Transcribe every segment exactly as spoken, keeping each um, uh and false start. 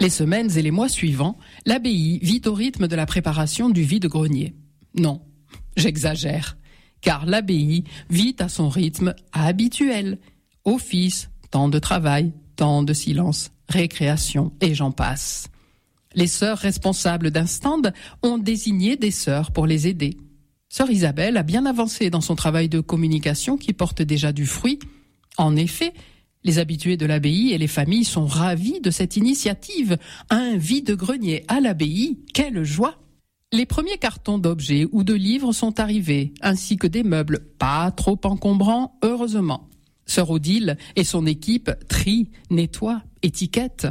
Les semaines et les mois suivants, l'abbaye vit au rythme de la préparation du vide-grenier. Non, j'exagère, car l'abbaye vit à son rythme habituel. Office, temps de travail, temps de silence, récréation et j'en passe. Les sœurs responsables d'un stand ont désigné des sœurs pour les aider. Sœur Isabelle a bien avancé dans son travail de communication qui porte déjà du fruit. En effet, les habitués de l'abbaye et les familles sont ravis de cette initiative. Un vide-grenier à l'abbaye, quelle joie! Les premiers cartons d'objets ou de livres sont arrivés, ainsi que des meubles pas trop encombrants, heureusement. Sœur Odile et son équipe trient, nettoient, étiquettent.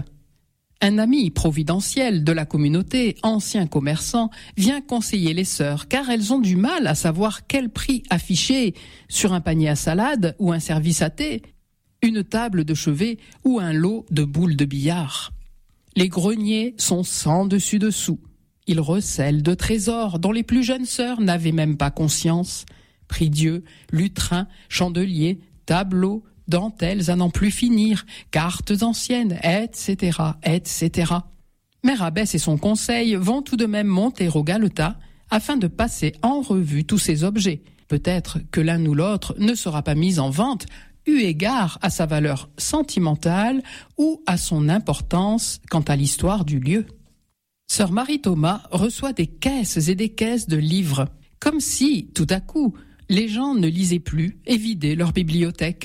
Un ami providentiel de la communauté, ancien commerçant, vient conseiller les sœurs car elles ont du mal à savoir quel prix afficher sur un panier à salade ou un service à thé, une table de chevet ou un lot de boules de billard. Les greniers sont sans dessus-dessous. Ils recèlent de trésors dont les plus jeunes sœurs n'avaient même pas conscience. Prie-dieu, lutrins, chandeliers, tableaux, dentelles à n'en plus finir, cartes anciennes, et cetera, et cetera. Mère Abbesse et son conseil vont tout de même monter au galetas afin de passer en revue tous ces objets. Peut-être que l'un ou l'autre ne sera pas mis en vente, eu égard à sa valeur sentimentale ou à son importance quant à l'histoire du lieu. Sœur Marie-Thomas reçoit des caisses et des caisses de livres, comme si, tout à coup, les gens ne lisaient plus et vidaient leur bibliothèque.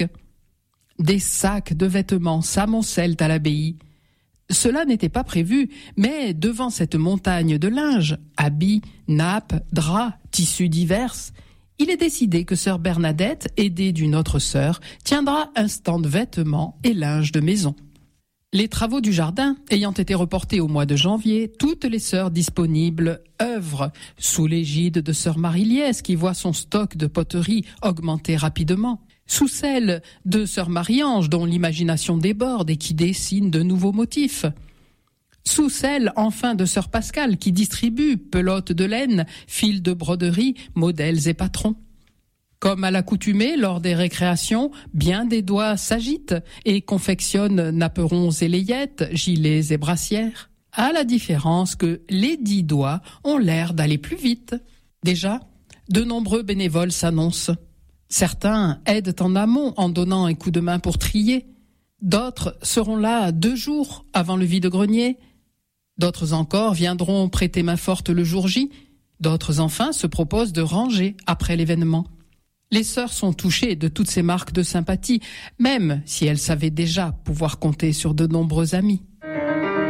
Des sacs de vêtements s'amoncellent à l'abbaye. Cela n'était pas prévu, mais devant cette montagne de linge, habits, nappes, draps, tissus divers, il est décidé que sœur Bernadette, aidée d'une autre sœur, tiendra un stand vêtements et linge de maison. Les travaux du jardin ayant été reportés au mois de janvier, toutes les sœurs disponibles œuvrent sous l'égide de sœur Marie-Liesse qui voit son stock de poterie augmenter rapidement. Sous celle de sœur Marie-Ange dont l'imagination déborde et qui dessine de nouveaux motifs. Sous celle enfin de sœur Pascale qui distribue pelotes de laine, fils de broderie, modèles et patrons. Comme à l'accoutumée lors des récréations, bien des doigts s'agitent et confectionnent napperons et layettes, gilets et brassières. À la différence que les dix doigts ont l'air d'aller plus vite. Déjà, de nombreux bénévoles s'annoncent. Certains aident en amont en donnant un coup de main pour trier. D'autres seront là deux jours avant le vide-grenier. D'autres encore viendront prêter main forte le jour J. D'autres enfin se proposent de ranger après l'événement. Les sœurs sont touchées de toutes ces marques de sympathie, même si elles savaient déjà pouvoir compter sur de nombreux amis.